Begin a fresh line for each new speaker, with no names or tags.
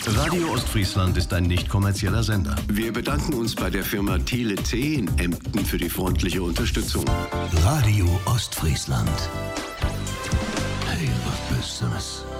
Radio Ostfriesland ist ein nicht kommerzieller Sender.
Wir bedanken uns bei der Firma Tele C in Emden für die freundliche Unterstützung.
Radio Ostfriesland. Hey, was Besseres.